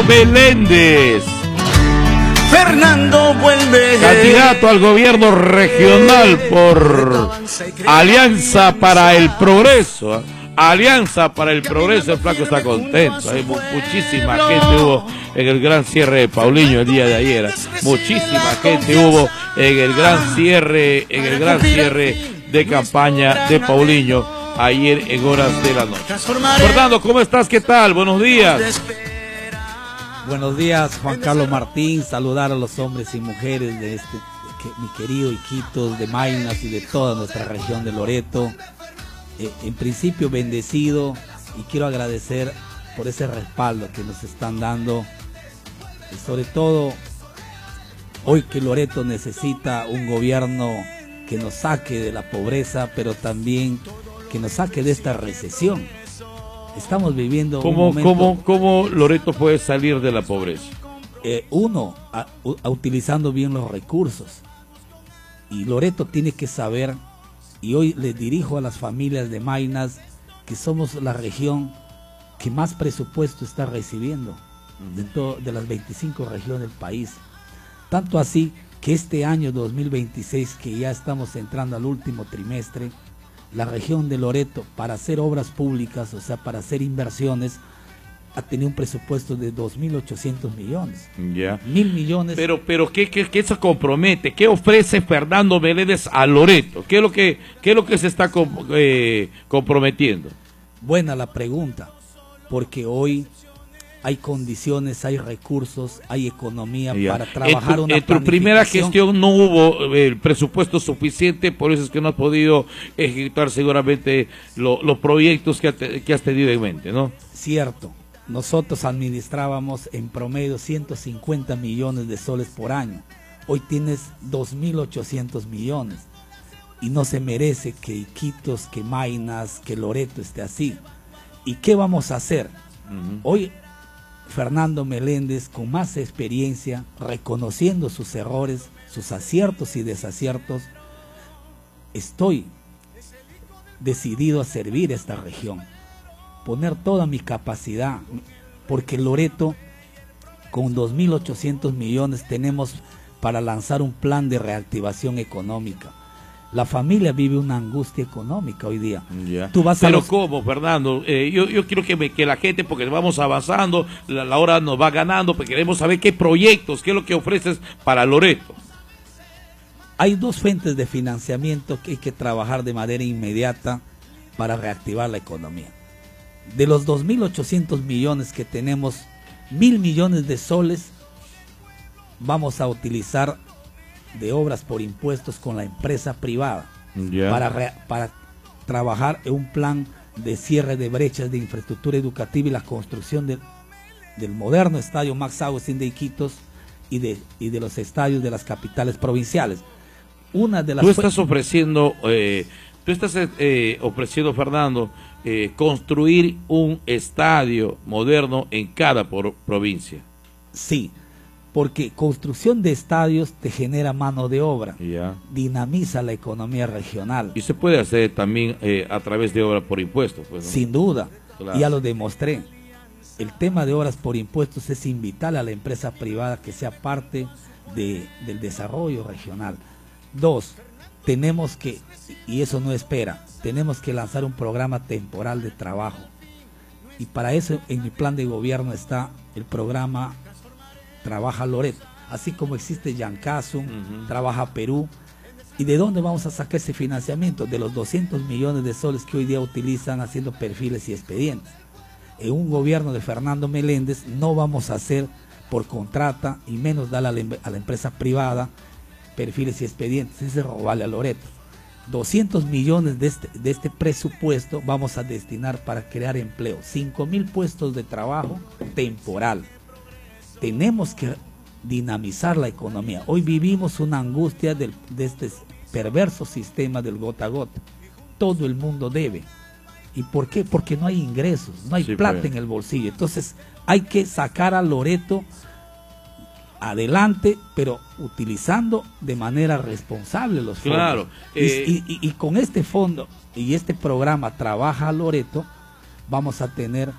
Meléndez, Fernando vuelve. candidato al gobierno regional por Alianza para el Progreso. Alianza para el Progreso, el flaco está contento. Hay muchísima gente hubo en el gran cierre de Paulinho el día de ayer. Muchísima gente hubo en el gran cierre, de campaña de Paulinho ayer en horas de la noche. Fernando, ¿cómo estás? ¿Qué tal? Buenos días. Buenos días, Juan Carlos Martín. Saludar a los hombres y mujeres de mi querido Iquitos, de Maynas y de toda nuestra región de Loreto. En principio bendecido, y quiero agradecer por ese respaldo que nos están dando, y sobre todo hoy que Loreto necesita un gobierno que nos saque de la pobreza, pero también que nos saque de esta recesión. Estamos viviendo un momento... ¿Cómo Loreto puede salir de la pobreza? Utilizando bien los recursos. Y Loreto tiene que saber, y hoy le dirijo a las familias de Maynas, que somos la región que más presupuesto está recibiendo de las 25 regiones del país. Tanto así que este año 2026, que ya estamos entrando al último trimestre, la región de Loreto, para hacer obras públicas, o sea, para hacer inversiones, ha tenido un presupuesto de 2.800 millones. Ya. 1.000 millones. Pero ¿qué se compromete? ¿Qué ofrece Fernando Meléndez a Loreto? ¿Qué es lo que se está comprometiendo? Buena la pregunta, porque hoy hay condiciones, hay recursos, hay economía para trabajar en tu primera gestión no hubo el presupuesto suficiente, por eso es que no has podido ejecutar seguramente los proyectos que has tenido en mente, ¿no? Cierto. Nosotros administrábamos en promedio 150 millones de soles por año. Hoy tienes 2.800 millones. Y no se merece que Iquitos, que Maynas, que Loreto esté así. ¿Y qué vamos a hacer? Hoy Fernando Meléndez, con más experiencia, reconociendo sus errores, sus aciertos y desaciertos, estoy decidido a servir a esta región. Poner toda mi capacidad, porque Loreto con 2.800 millones tenemos para lanzar un plan de reactivación económica. La familia vive una angustia económica hoy día. Yeah. Tú vas Pero ¿cómo, Fernando? Yo quiero que la gente, porque vamos avanzando, la hora nos va ganando, porque queremos saber qué proyectos, qué es lo que ofreces para Loreto. Hay dos fuentes de financiamiento que hay que trabajar de manera inmediata para reactivar la economía. De los 2.800 millones que tenemos, 1.000 millones de soles vamos a utilizar de obras por impuestos con la empresa privada, para trabajar en un plan de cierre de brechas de infraestructura educativa y la construcción del moderno estadio Max Augustin de Iquitos y de los estadios de las capitales provinciales. Una de las Tú estás ofreciendo, Fernando, construir un estadio moderno en cada provincia. Sí, porque construcción de estadios te genera mano de obra, dinamiza la economía regional. Y se puede hacer también a través de obras por impuestos, pues, ¿no? Sin duda, claro. Ya lo demostré. El tema de obras por impuestos es invitar a la empresa privada que sea parte del desarrollo regional. Dos, tenemos que, y eso no espera, tenemos que lanzar un programa temporal de trabajo. Y para eso en mi plan de gobierno está el programa Trabaja Loreto, así como existe Yancasum, Trabaja Perú. ¿Y de dónde vamos a sacar ese financiamiento? De los 200 millones de soles que hoy día utilizan haciendo perfiles y expedientes. En un gobierno de Fernando Meléndez no vamos a hacer por contrata y menos darle a la empresa privada perfiles y expedientes. Ese es robarle a Loreto. 200 millones de este presupuesto vamos a destinar para crear empleo, 5.000 puestos de trabajo temporal. Tenemos que dinamizar la economía. Hoy vivimos una angustia de este perverso sistema del gota a gota. Todo el mundo debe. ¿Y por qué? Porque no hay ingresos, no hay plata en el bolsillo. Entonces hay que sacar a Loreto adelante, pero utilizando de manera responsable los fondos. Claro. Y con este fondo y este programa Trabaja Loreto, vamos a tener